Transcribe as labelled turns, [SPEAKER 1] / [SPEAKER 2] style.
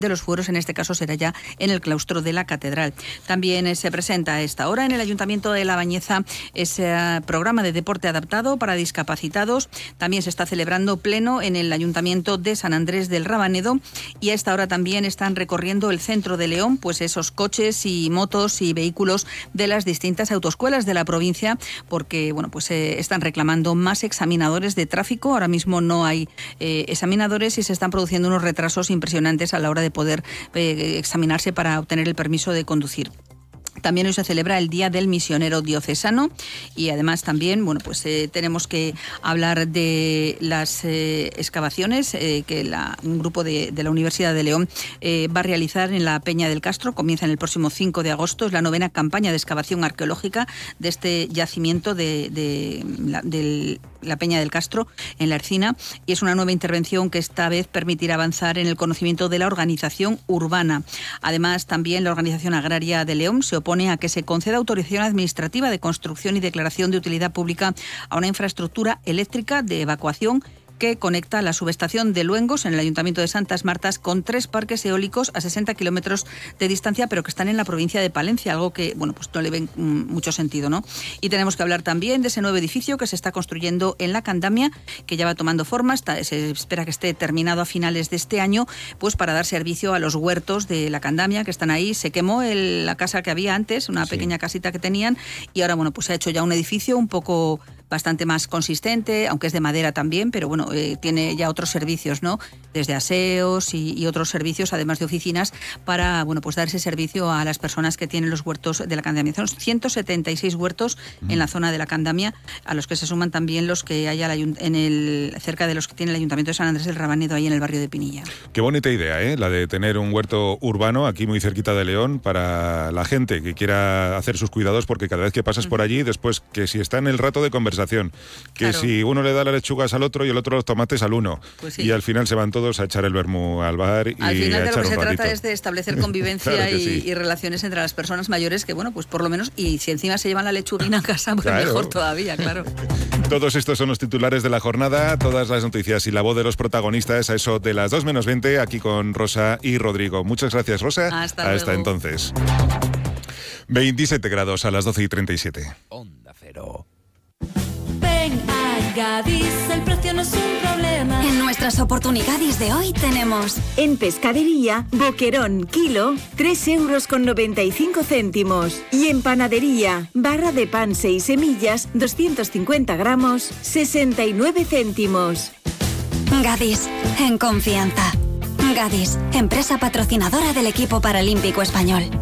[SPEAKER 1] de los fueros, en este caso será ya en el claustro de la catedral. También se presenta a esta hora en el Ayuntamiento de La Bañeza ese programa de deporte adaptado para discapacitados. También se está celebrando pleno en el Ayuntamiento de San Andrés del Rabanedo, y a esta hora también están recorriendo el centro de León, pues esos coches y motos y vehículos de las distintas autoescuelas de la provincia, porque bueno, pues están reclamando más examinadores de tráfico. Ahora mismo no hay examinadores y se están produciendo unos retrasos impresionantes a la hora de poder examinarse para obtener el permiso de conducir. También hoy se celebra el Día del Misionero Diocesano, y además también, bueno, pues tenemos que hablar de las excavaciones que un grupo de la Universidad de León va a realizar en la Peña del Castro. Comienza en el próximo 5 de agosto, es la 9ª campaña de excavación arqueológica de este yacimiento de la Peña del Castro en la Ercina, y es una nueva intervención que esta vez permitirá avanzar en el conocimiento de la organización urbana. Además, también la Organización Agraria de León se opone a que se conceda autorización administrativa de construcción y declaración de utilidad pública a una infraestructura eléctrica de evacuación que conecta la subestación de Luengos en el Ayuntamiento de Santas Martas con 3 parques eólicos a 60 kilómetros de distancia, pero que están en la provincia de Palencia, algo que, bueno, pues no le ven mucho sentido, ¿no? Y tenemos que hablar también de ese nuevo edificio que se está construyendo en la Candamia, que ya va tomando forma. Se espera que esté terminado a finales de este año, pues para dar servicio a los huertos de la Candamia que están ahí. Se quemó la casa que había antes, una pequeña casita que tenían, y ahora, bueno, pues se ha hecho ya un edificio un poco bastante más consistente, aunque es de madera también, pero bueno, tiene ya otros servicios, ¿no? Desde aseos y otros servicios, además de oficinas, para, bueno, pues dar ese servicio a las personas que tienen los huertos de la Candamia. Son 176 huertos en la zona de la Candamia, a los que se suman también los que hay cerca de los que tiene el Ayuntamiento de San Andrés del Rabanedo, ahí en el barrio de Pinilla.
[SPEAKER 2] Qué bonita idea, la de tener un huerto urbano aquí muy cerquita de León para la gente que quiera hacer sus cuidados, porque cada vez que pasas por allí, después que si está en el rato de conversación, que claro, si uno le da las lechugas al otro y el otro los tomates al uno, pues sí, y al final se van todos a echar el vermú al bar y
[SPEAKER 1] al final
[SPEAKER 2] a
[SPEAKER 1] de
[SPEAKER 2] echar
[SPEAKER 1] lo que
[SPEAKER 2] un
[SPEAKER 1] se
[SPEAKER 2] ratito.
[SPEAKER 1] Trata es de establecer convivencia claro y relaciones entre las personas mayores, que bueno, pues por lo menos, y si encima se llevan la lechuguina a casa, pues claro, mejor todavía, claro.
[SPEAKER 2] Todos estos son los titulares de la jornada, todas las noticias y la voz de los protagonistas a eso de las 2:20, aquí con Rosa y Rodrigo. Muchas gracias, Rosa. Hasta entonces. 27 grados a las 12:37.
[SPEAKER 3] Onda Cero.
[SPEAKER 4] Ven a Gadis, el precio no es un problema.
[SPEAKER 5] En nuestras oportunidades de hoy tenemos:
[SPEAKER 6] en pescadería, boquerón, kilo, 3,95 €. Y en panadería, barra de pan 6 semillas, 250 gramos, 69 céntimos.
[SPEAKER 5] Gadis, en confianza. Gadis, empresa patrocinadora del equipo paralímpico español.